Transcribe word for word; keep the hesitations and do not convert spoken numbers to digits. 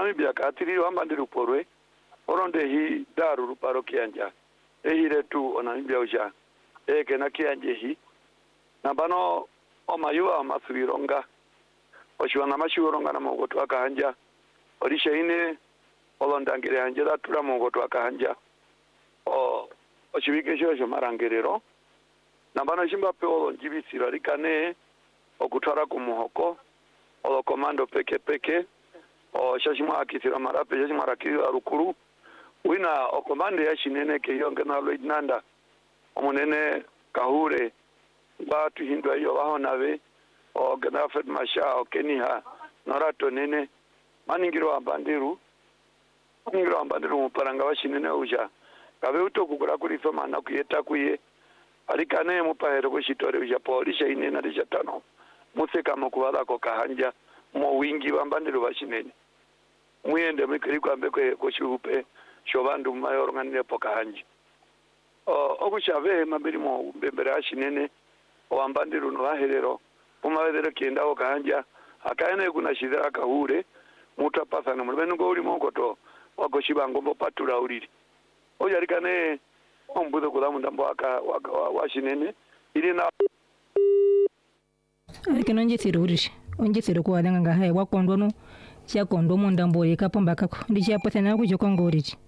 Namibia katiri wambandi ruporwe oronde hi daru ruparo kianja ehire tu onamibia uja eke na kianje hi nabano omayua masuironga oshiwana mashuronga na mogoto akahanja orisha ine olondangire hanje datura mogoto akahanja o oshibike shosho marangerero nabano shimba pe olonjibisira rikane okutwara kumuhoko olo komando peke peke o shashimwa akisira marape shashimwa rakira rukuru wina okomande ya shinene ke yonge na loidnanda omunene kahure watu hindwa yo waho nawe o ganafet masha o keniha norato nene maningiro ambandiru maningiro ambandiru muparanga washinene uja kabe uto kugura kuri soma na kuyeta kuye alikane mupahero kushitore uja polisha ine na rishatano museka mukubala ko kahanja mo wingi bambandiru washinene muyende mikiri kwambe kwe kushupe shobandu mayor ngane poka hanji o okushave mabiri mo bembere ashinene oambandiru no aherero umawedere kenda okahanja akaene kuna shidara kahure mutapasa na mulbenu go uri mokoto wakoshiba ngombo patura uriri ojarikane ombudo kulamu ndambo aka washinene irina arikeno njithiro urishi onjithiro kwa danga ngahe wakondono chakondo mundambo yekapomba kako ndichapotana kujokongo urichi